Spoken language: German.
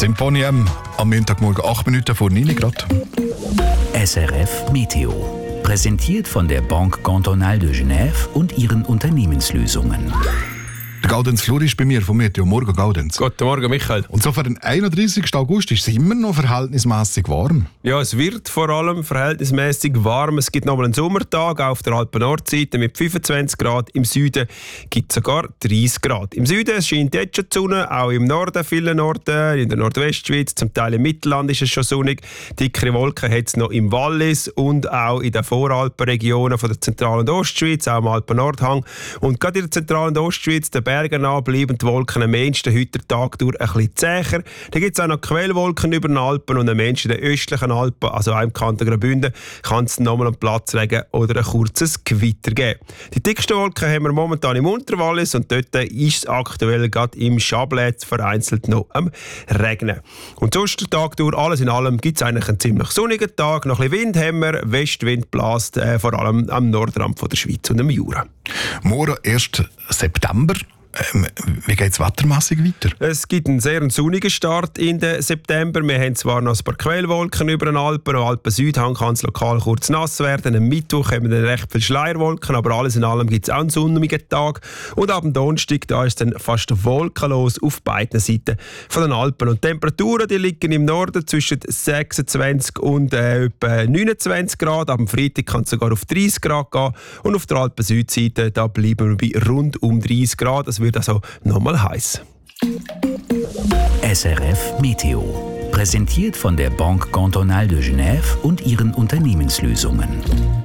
Symphonie M am Montagmorgen 8 Minuten vor 9 Grad. SRF Meteo. Präsentiert von der Banque Cantonale de Genève und ihren Unternehmenslösungen. Der Gaudenz Flur ist bei mir vom Meteo. Morgen, Gaudenz. Guten Morgen, Michael. Und so für den 31. August ist es immer noch verhältnismäßig warm. Ja, es wird vor allem verhältnismäßig warm. Es gibt noch mal einen Sommertag auf der Alpen-Nordseite mit 25 Grad. Im Süden gibt es sogar 30 Grad. Im Süden scheint jetzt schon die Sonne, auch im Norden, vielen Norden, in der Nordwestschweiz, zum Teil im Mittelland ist es schon sonnig. Dickere Wolken hat es noch im Wallis und auch in den Voralpenregionen von der Zentral- und Ostschweiz, auch im Alpen-Nordhang. Und gerade in der Zentral- und Ostschweiz, der Bergen an bleiben die Wolken am meisten heute den Tag durch ein bisschen zäher. Da gibt es auch noch Quellwolken über den Alpen und am meisten in den östlichen Alpen, also auch im Kanton Graubünden, kann es nochmal einen Platzregen oder ein kurzes Gewitter geben. Die dicksten Wolken haben wir momentan im Unterwallis und dort ist es aktuell gerade im Chablais vereinzelt noch am Regnen. Und sonst den Tag durch, alles in allem, gibt es eigentlich einen ziemlich sonnigen Tag. Noch ein bisschen Wind haben wir, Westwind bläst vor allem am Nordrand von der Schweiz und am Jura. Morgen 1. September. Wie geht es wettermässig weiter? Es gibt einen sehr sonnigen Start in den September. Wir haben zwar noch ein paar Quellwolken über den Alpen. Am Alpen-Südhang kann es lokal kurz nass werden. Am Mittwoch haben wir dann recht viele Schleierwolken, aber alles in allem gibt es auch einen sonnigen Tag. Und ab dem Donnerstag da ist dann fast wolkenlos auf beiden Seiten von den Alpen. Und die Temperaturen die liegen im Norden zwischen 26 und etwa 29 Grad. Ab dem Freitag kann es sogar auf 30 Grad gehen. Und auf der Alpen-Südseite da bleiben wir bei rund um 30 Grad. Das wird also nochmal heiß. SRF Meteo. Präsentiert von der Banque Cantonale de Genève und ihren Unternehmenslösungen.